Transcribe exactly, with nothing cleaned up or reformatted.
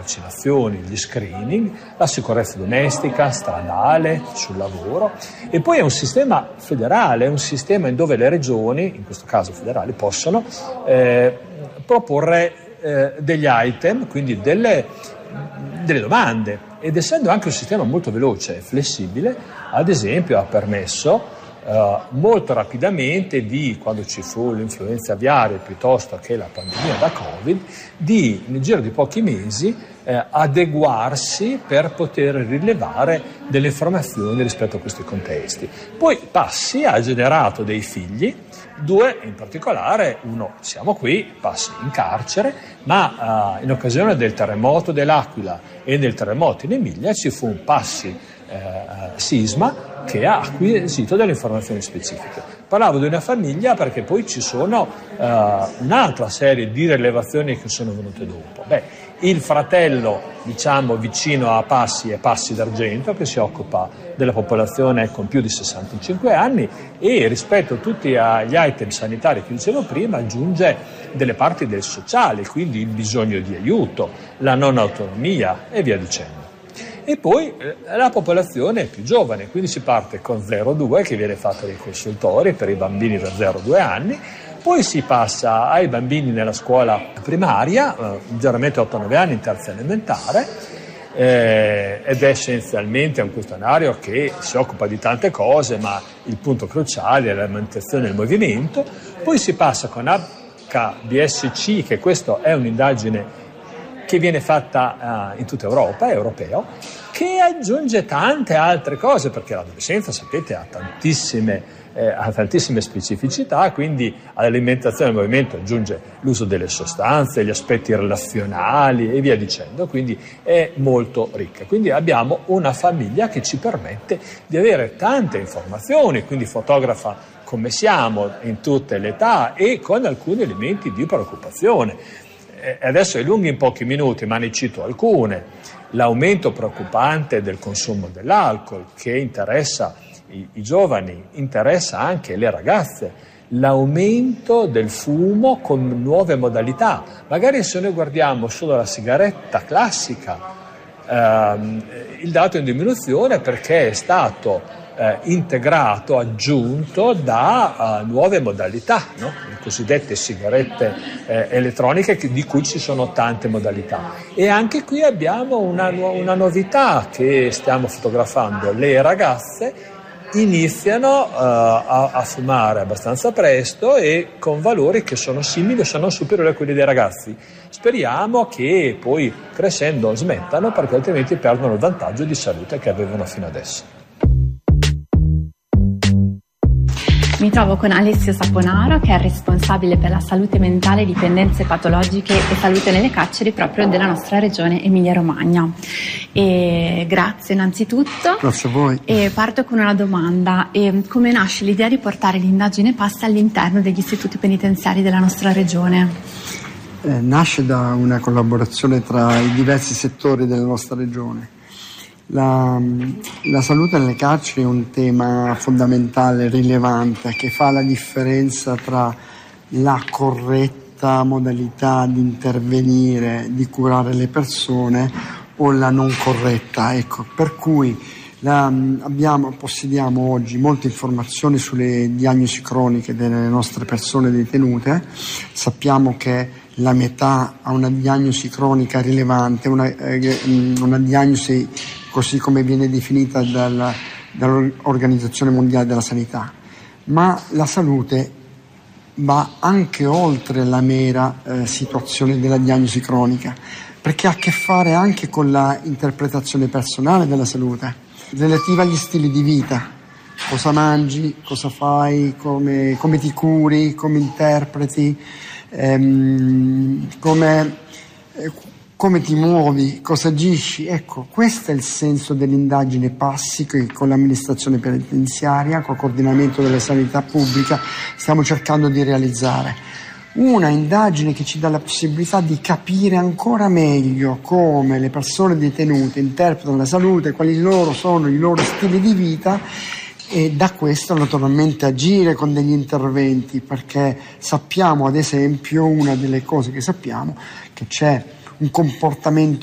vaccinazioni, gli screening, la sicurezza domestica, stradale, sul lavoro, e poi è un sistema federale, è un sistema in dove le regioni, in questo caso federali, possono eh, proporre eh, degli item, quindi delle, delle domande, ed essendo anche un sistema molto veloce e flessibile, ad esempio ha permesso Uh, molto rapidamente di, quando ci fu l'influenza aviaria piuttosto che la pandemia da Covid, di nel giro di pochi mesi eh, adeguarsi per poter rilevare delle informazioni rispetto a questi contesti. Poi Passi ha generato dei figli, due in particolare, uno siamo qui, Passi in carcere, ma uh, in occasione del terremoto dell'Aquila e del terremoto in Emilia ci fu un Passi eh, sisma che ha acquisito delle informazioni specifiche. Parlavo di una famiglia perché poi ci sono uh, un'altra serie di rilevazioni che sono venute dopo. Beh, il fratello, diciamo, vicino a Passi è Passi d'Argento, che si occupa della popolazione con più di sessantacinque anni e rispetto a tutti gli item sanitari che dicevo prima aggiunge delle parti del sociale, quindi il bisogno di aiuto, la non autonomia e via dicendo. E poi eh, la popolazione è più giovane, quindi si parte con zero due che viene fatto dai consultori per i bambini da zero a due anni, poi si passa ai bambini nella scuola primaria, eh, generalmente otto nove anni in terza elementare, eh, ed è essenzialmente un questionario che si occupa di tante cose, ma il punto cruciale è la manutenzione del movimento. Poi si passa con H B S C, che questa è un'indagine che viene fatta uh, in tutta Europa, è europeo, che aggiunge tante altre cose, perché l'adolescenza, sapete, ha tantissime, eh, ha tantissime specificità, quindi all'alimentazione del movimento aggiunge l'uso delle sostanze, gli aspetti relazionali e via dicendo, quindi è molto ricca. Quindi abbiamo una famiglia che ci permette di avere tante informazioni, quindi fotografa come siamo in tutte le età e con alcuni elementi di preoccupazione. Adesso è lungo in pochi minuti, ma ne cito alcune. L'aumento preoccupante del consumo dell'alcol, che interessa i, i giovani, interessa anche le ragazze. L'aumento del fumo con nuove modalità. Magari se noi guardiamo solo la sigaretta classica, ehm, il dato è in diminuzione perché è stato Eh, integrato, aggiunto da uh, nuove modalità, no? Le cosiddette sigarette eh, elettroniche, che, di cui ci sono tante modalità. E anche qui abbiamo una, una novità che stiamo fotografando. Le ragazze iniziano uh, a, a fumare abbastanza presto e con valori che sono simili o sono superiori a quelli dei ragazzi. Speriamo che poi crescendo smettano, perché altrimenti perdono il vantaggio di salute che avevano fino adesso. Mi trovo con Alessio Saponaro, che è responsabile per la salute mentale, dipendenze patologiche e salute nelle carceri proprio della nostra regione Emilia-Romagna. E grazie innanzitutto. Grazie a voi. E parto con una domanda. E come nasce l'idea di portare l'indagine Passi all'interno degli istituti penitenziari della nostra regione? Eh, nasce da una collaborazione tra i diversi settori della nostra regione. La, la salute nelle carceri è un tema fondamentale, rilevante, che fa la differenza tra la corretta modalità di intervenire, di curare le persone, o la non corretta. Ecco, per cui la, abbiamo, possediamo oggi molte informazioni sulle diagnosi croniche delle nostre persone detenute. Sappiamo che la metà ha una diagnosi cronica rilevante, una, eh, una diagnosi così come viene definita dalla, dall'Organizzazione Mondiale della Sanità. Ma la salute va anche oltre la mera eh, situazione della diagnosi cronica, perché ha a che fare anche con la interpretazione personale della salute, relativa agli stili di vita. Cosa mangi, cosa fai, come, come ti curi, come interpreti, ehm, come... Eh, come ti muovi, cosa agisci. Ecco, questo è il senso dell'indagine Passi che con l'amministrazione penitenziaria, col coordinamento della sanità pubblica, stiamo cercando di realizzare. Una indagine che ci dà la possibilità di capire ancora meglio come le persone detenute interpretano la salute, quali loro sono i loro stili di vita, e da questo naturalmente agire con degli interventi, perché sappiamo, ad esempio, una delle cose che sappiamo, che c'è un comportamento